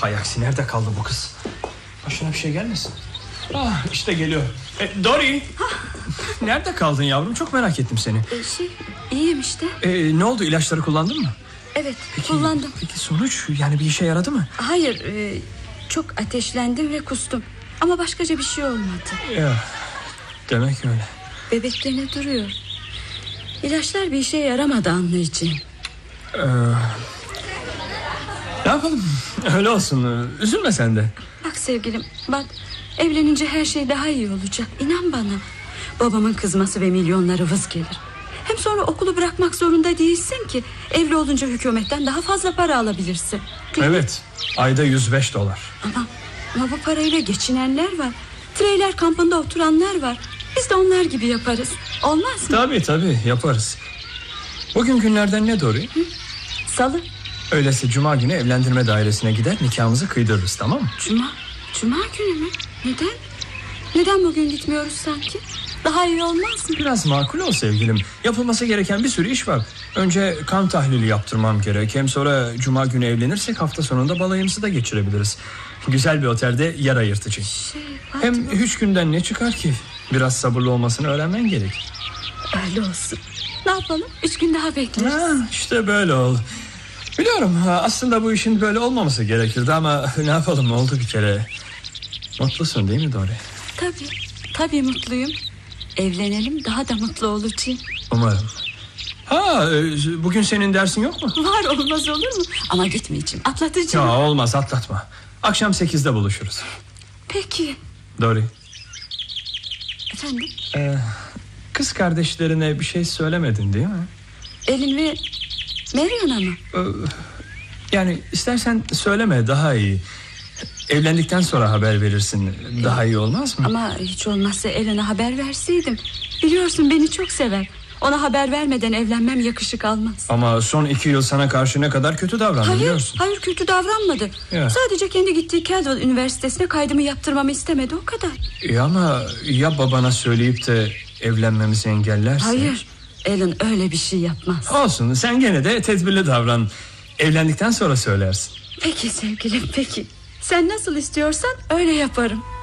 Hay aksi, nerede kaldı bu kız? Başına bir şey gelmesin. İşte geliyor. Dory. Nerede kaldın yavrum? Çok merak ettim seni. İyiyim işte. Ne oldu, ilaçları kullandın mı? Evet, kullandım. Peki sonuç, yani bir işe yaradı mı? Hayır, çok ateşlendim ve kustum. Ama başkaca bir şey olmadı. Ya, demek öyle. Bebek gene duruyor. İlaçlar bir işe yaramadı anlayacağım. Ne yapalım? Öyle olsun. Üzülme sen de. Bak sevgilim, bak, evlenince her şey daha iyi olacak. İnan bana. Babamın kızması ve milyonları vız gelir. Hem sonra okulu bırakmak zorunda değilsin ki. Evli olunca hükümetten daha fazla para alabilirsin. Evet, ayda $105. Ama bu parayla geçinenler var. Trailer kampında oturanlar var. Biz de onlar gibi yaparız. Olmaz mı? Tabii yaparız. Bugün günlerden ne Dory? Salı. Öyleyse cuma günü evlendirme dairesine gider, nikahımızı kıydırırız, tamam mı? Cuma günü mü? Neden bugün gitmiyoruz sanki? Daha iyi olmaz mı? Biraz makul ol sevgilim. Yapılması gereken bir sürü iş var. Önce kan tahlili yaptırmam gerek. Hem sonra cuma günü evlenirsek hafta sonunda balayımızı da geçirebiliriz. Güzel bir otelde yer ayırtacağım. Hem 3 günden ne çıkar ki? Biraz sabırlı olmasını öğrenmen gerek. Öyle olsun. Ne yapalım? 3 gün daha bekleriz. İşte böyle ol. Biliyorum, aslında bu işin böyle olmaması gerekirdi ama ne yapalım, oldu bir kere. Mutlusun değil mi Dory? Tabii mutluyum. Evlenelim, daha da mutlu olacağım. Umarım. Bugün senin dersin yok mu? Var, olmaz olur mu? Ama gitmeyeceğim, atlatacağım. Olmaz, atlatma. Akşam 8'de buluşuruz. Peki. Dory. Efendim? Kız kardeşlerine bir şey söylemedin değil mi? Elin ve Marion'a mı? Yani istersen söyleme, daha iyi. Evlendikten sonra haber verirsin. Daha iyi olmaz mı? Ama hiç olmazsa Ellen'e haber verseydim. Biliyorsun beni çok sever. Ona haber vermeden evlenmem yakışık almaz. Ama son 2 yıl sana karşı ne kadar kötü davrandı biliyorsun. Hayır, kötü davranmadı. Sadece kendi gittiği Caldwell Üniversitesi'ne kaydımı yaptırmamı istemedi, o kadar. Ama ya babana söyleyip de evlenmemizi engellerse? Hayır, Ellen öyle bir şey yapmaz. Olsun, sen gene de tedbirli davran. Evlendikten sonra söylersin. Peki sevgilim, peki. Sen nasıl istiyorsan öyle yaparım.